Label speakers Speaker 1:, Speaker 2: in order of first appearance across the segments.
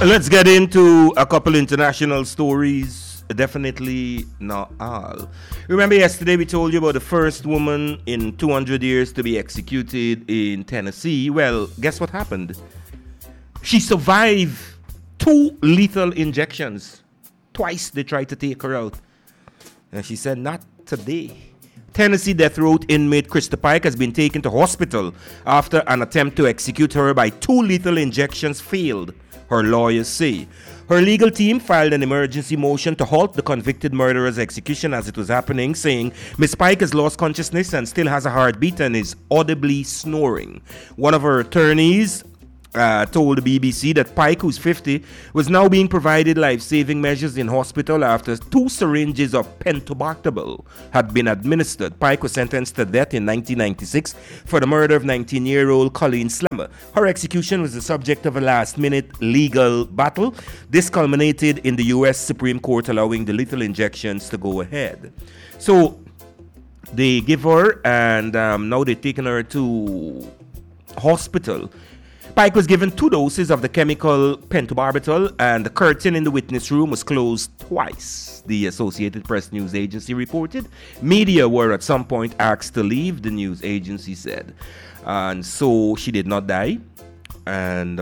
Speaker 1: Let's get into a couple international stories. Definitely not all. Remember yesterday we told you about the first woman in 200 years to be executed in Tennessee? Well, guess what happened? She survived 2 lethal injections. Twice they tried to take her out. And she said, not today. Tennessee death row inmate Krista Pike has been taken to hospital after an attempt to execute her by 2 lethal injections failed, her lawyers say. Her legal team filed an emergency motion to halt the convicted murderer's execution as it was happening, saying Miss Pike has lost consciousness and still has a heartbeat and is audibly snoring. One of her attorneys told the BBC that Pike, who's 50, was now being provided life-saving measures in hospital after 2 syringes of pentobarbital had been administered. Pike was sentenced to death in 1996 for the murder of 19-year-old Colleen Slammer. Her execution was the subject of a last-minute legal battle. This culminated in the U.S. Supreme Court allowing the lethal injections to go ahead. So they give her, and now they've taken her to hospital. Pike was given 2 doses of the chemical pentobarbital, and the curtain in the witness room was closed twice, the Associated Press news agency reported. Media were at some point asked to leave, the news agency said. And so she did not die. And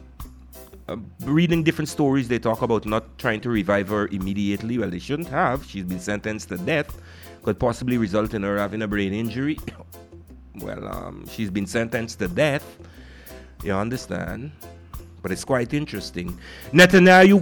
Speaker 1: reading different stories, they talk about not trying to revive her immediately. Well, they shouldn't have. She's been sentenced to death. Could possibly result in her having a brain injury. Well, she's been sentenced to death. You understand? But it's quite interesting. Netanyahu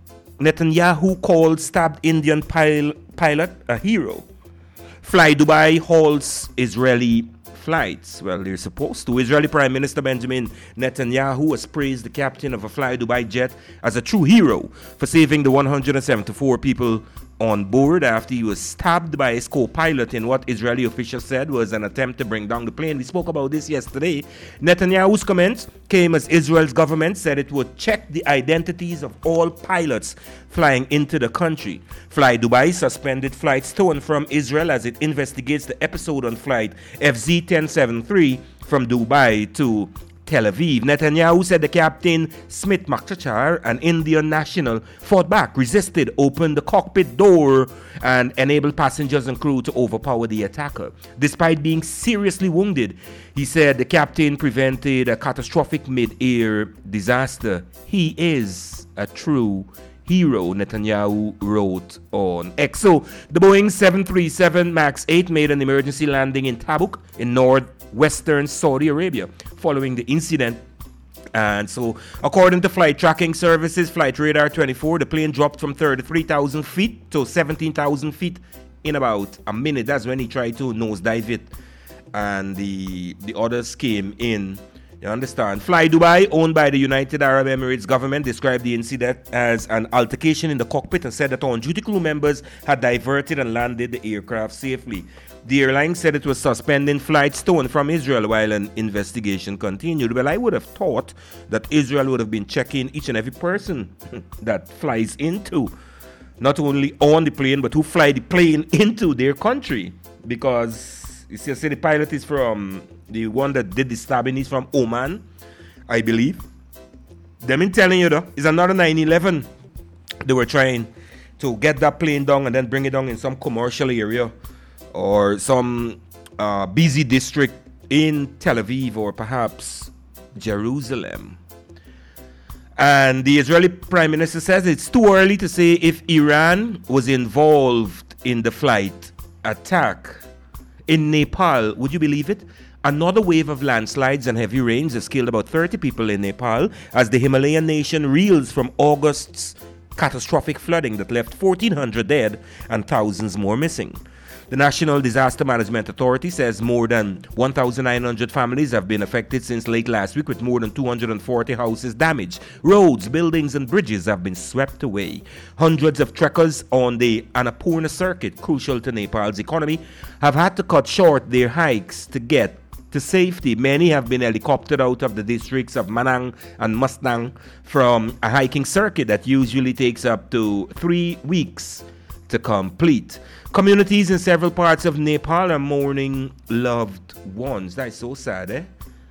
Speaker 1: called stabbed Indian pilot a hero. Fly Dubai halts Israeli flights. Well, they're supposed to. Israeli Prime Minister Benjamin Netanyahu has praised the captain of a Fly Dubai jet as a true hero for saving the 174 people on board after he was stabbed by his co-pilot in what Israeli officials said was an attempt to bring down the plane. We spoke about this yesterday. Netanyahu's comments came as Israel's government said it would check the identities of all pilots flying into the country. Fly Dubai suspended flights to and from Israel as it investigates the episode on flight FZ-1073 from Dubai to Tel Aviv. Netanyahu said the captain, Smith Makchachar, an Indian national, fought back, resisted, opened the cockpit door, and enabled passengers and crew to overpower the attacker. Despite being seriously wounded, he said the captain prevented a catastrophic mid-air disaster. He is a true hero, Netanyahu wrote on X. So, the Boeing 737 MAX 8 made an emergency landing in Tabuk in northwestern Saudi Arabia following the incident. And so, according to flight tracking services, Flight Radar 24, the plane dropped from 33,000 feet to 17,000 feet in about a minute. That's when he tried to nosedive it, and the others came in. You understand? Fly Dubai, owned by the United Arab Emirates government, described the incident as an altercation in the cockpit and said that on-duty crew members had diverted and landed the aircraft safely. The airline said it was suspending flights to and from Israel while an investigation continued. Well, I would have thought that Israel would have been checking each and every person that flies into, not only on the plane, but who fly the plane into their country. Because, you see, the pilot is from... The one that did the stabbing is from Oman, I believe. Them in telling you though, is another 9/11. They were trying to get that plane down and then bring it down in some commercial area or some busy district in Tel Aviv or perhaps Jerusalem. And the Israeli Prime Minister says it's too early to say if Iran was involved in the flight attack. In Nepal, would you believe it? Another wave of landslides and heavy rains has killed about 30 people in Nepal as the Himalayan nation reels from August's catastrophic flooding that left 1,400 dead and thousands more missing. The National Disaster Management Authority says more than 1,900 families have been affected since late last week, with more than 240 houses damaged. Roads, buildings, and bridges have been swept away. Hundreds of trekkers on the Annapurna circuit, crucial to Nepal's economy, have had to cut short their hikes to get to safety. Many have been helicoptered out of the districts of Manang and Mustang from a hiking circuit that usually takes up to 3 weeks to complete. Communities in several parts of Nepal are mourning loved ones. That's so sad, eh?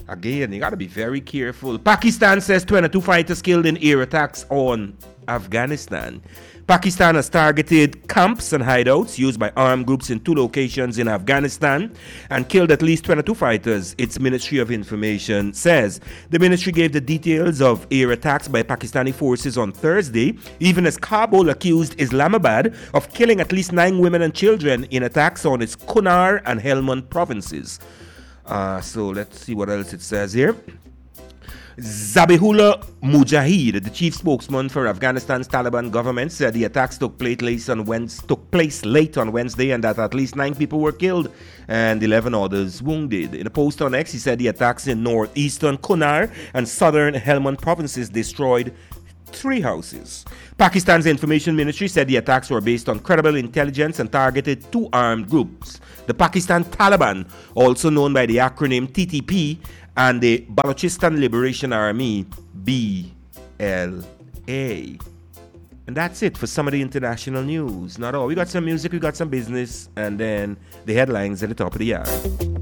Speaker 1: Again, you got to be very careful. Pakistan says 22 fighters killed in air attacks on Afghanistan. Pakistan has targeted camps and hideouts used by armed groups in 2 locations in Afghanistan and killed at least 22 fighters, its Ministry of Information says. The ministry gave the details of air attacks by Pakistani forces on Thursday, even as Kabul accused Islamabad of killing at least 9 women and children in attacks on its Kunar and Helmand provinces. So let's see what else it says here. Zabihullah Mujahid, the chief spokesman for Afghanistan's Taliban government, said the attacks took place late on Wednesday and that at least 9 people were killed and 11 others wounded. In a post on X, he said the attacks in northeastern Kunar and southern Helmand provinces destroyed 3 houses. Pakistan's information ministry said the attacks were based on credible intelligence and targeted 2 armed groups: the Pakistan Taliban, also known by the acronym TTP, and the Balochistan Liberation Army, BLA. And that's it for some of the international news. Not all. We got some music, we got some business, and then the headlines at the top of the hour.